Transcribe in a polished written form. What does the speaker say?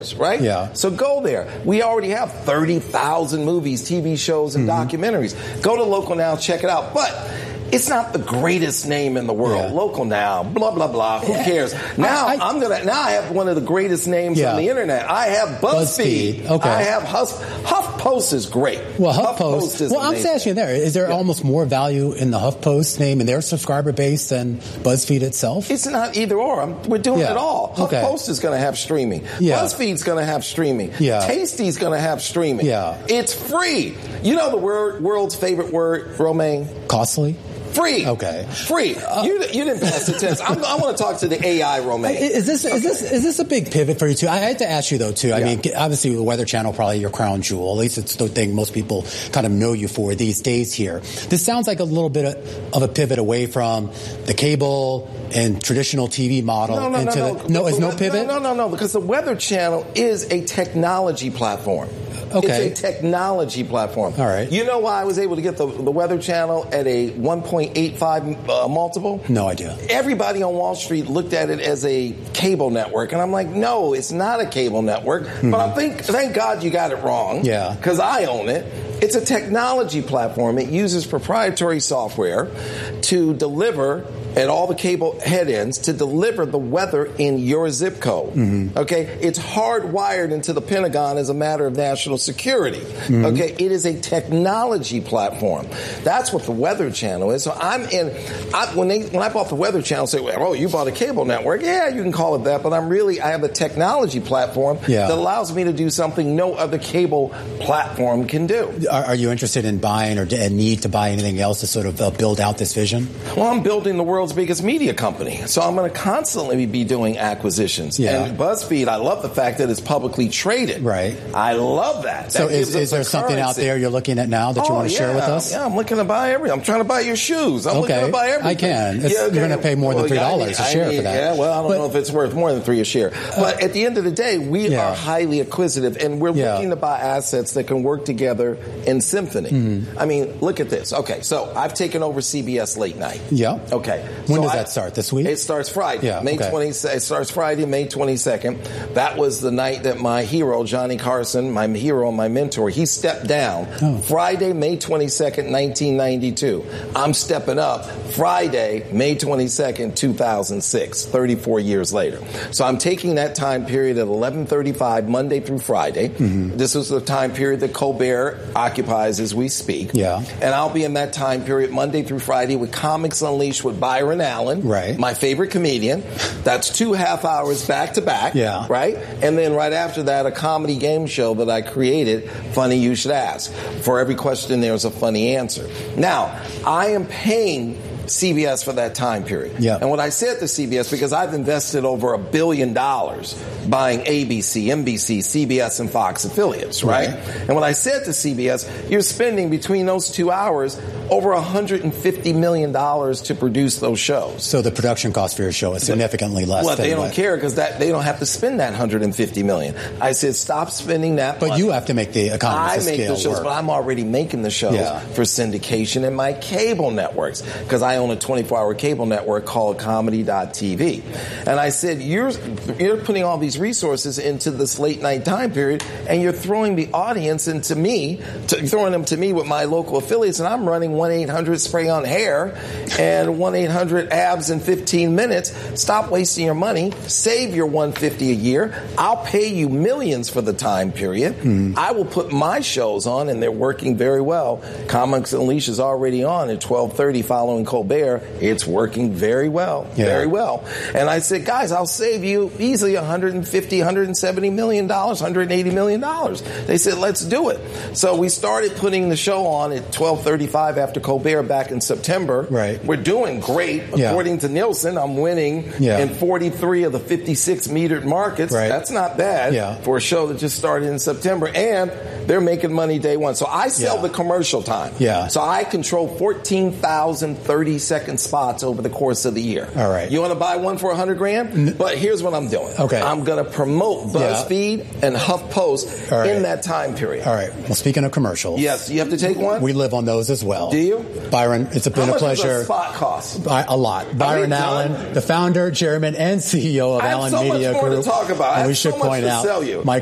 right? Yeah. So go there. We already have 30,000 movies, TV shows, and documentaries. Go to Local Now, check it out. But it's not the greatest name in the world. Yeah. Local Now, blah, blah, blah. Who cares? Now I have one of the greatest names on the internet. I have BuzzFeed. Okay. I have HuffPost is great. Well, HuffPost is I'm just asking you there. Is there almost more value in the HuffPost name and their subscriber base than BuzzFeed itself? It's not either or. We're doing it all. Okay. HuffPost is going to have streaming. Yeah. BuzzFeed's going to have streaming. Yeah. Tasty's going to have streaming. Yeah. It's free. You know the world's favorite word, Romaine? Costly? Free. Okay. Free. You didn't pass the test. I want to talk to the AI, Romaine. Is this a big pivot for you too? I had to ask you though too. I mean, obviously the Weather Channel probably your crown jewel. At least it's the thing most people kind of know you for these days here. This sounds like a little bit of a pivot away from the cable and traditional TV model Is no pivot? No, because the Weather Channel is a technology platform. Okay. It's a technology platform. All right. You know why I was able to get the Weather Channel at a 1.85 multiple? No idea. Everybody on Wall Street looked at it as a cable network, and I'm like, no, it's not a cable network. But thank God you got it wrong. Yeah. Because I own it. It's a technology platform. It uses proprietary software to deliver at all the cable head ends to deliver the weather in your zip code. Okay? It's hardwired into the Pentagon as a matter of national security. Okay? It is a technology platform. That's what the Weather Channel is. So when I bought the Weather Channel, say, oh, you bought a cable network. Yeah, you can call it that, but I have a technology platform that allows me to do something no other cable platform can do. Are you interested in buying or need to buy anything else to sort of build out this vision? Well, I'm building the world's biggest media company, so I'm going to constantly be doing acquisitions. Yeah. And BuzzFeed, I love the fact that it's publicly traded. Right. I love that. So is there something out there you're looking at now that you want to share with us? Yeah, I'm looking to buy everything. I'm trying to buy your shoes. I'm looking to buy everything. I can. You're going to pay more than $3 a share for that. Yeah, well, I don't know if it's worth more than $3 a share. But at the end of the day, we are highly acquisitive, and we're looking to buy assets that can work together in symphony. I mean, look at this. Okay, so I've taken over CBS Late Night. Yeah. Okay. When does that start? This week? It starts Friday. Yeah. It starts Friday, May 22nd. That was the night that my hero, Johnny Carson, my hero and my mentor, he stepped down. Friday, May 22nd, 1992. I'm stepping up Friday, May 22nd, 2006, 34 years later. So I'm taking that time period at 11:35 Monday through Friday. This is the time period that Colbert occupies as we speak. Yeah. And I'll be in that time period Monday through Friday with Comics Unleashed with Byron Allen. Right. My favorite comedian. That's 2 half hours back to back. Yeah. Right? And then right after that, a comedy game show that I created, Funny You Should Ask. For every question, there's a funny answer. Now, I am paying CBS for that time period. Yeah. And what I said to CBS, because I've invested over $1 billion buying ABC, NBC, CBS, and Fox affiliates, right? And what I said to CBS, you're spending between those 2 hours over $150 million to produce those shows. So the production cost for your show is significantly less. Well, they don't care because they don't have to spend that $150 million. I said, stop spending that money. But you have to make the economies of scale I make the shows, work. but I'm already making the shows for syndication in my cable networks because I own a 24-hour cable network called Comedy.tv. And I said, you're putting all these resources into this late night time period, and you're throwing the audience into me, throwing them to me with my local affiliates, and I'm running 1-800-SPRAY-ON-HAIR and 1-800-ABS in 15 minutes. Stop wasting your money. Save your $150 a year. I'll pay you millions for the time period. I will put my shows on, and they're working very well. Comics Unleashed is already on at 12:30 following Colbert. It's working very well. Very well. And I said, guys, I'll save you easily $150, $170 million, $180 million. They said, let's do it. So we started putting the show on at 12:35 after Colbert back in September. Right. We're doing great. According to Nielsen, I'm winning in 43 of the 56 metered markets. Right. That's not bad for a show that just started in September. And they're making money day one. So I sell the commercial time. So I control 14,000 30-second spots over the course of the year. All right. You want to buy one for $100,000? But here's what I'm doing. Okay. I'm going to promote BuzzFeed and HuffPost in that time period. All right. Well, speaking of commercials. Yes. You have to take one? We live on those as well. well. Do you? Byron, it's been a pleasure. How much does a spot cost? A lot. Byron Allen, the founder, chairman, and CEO of Allen Media Group. I have so much more to talk about. And we should point out,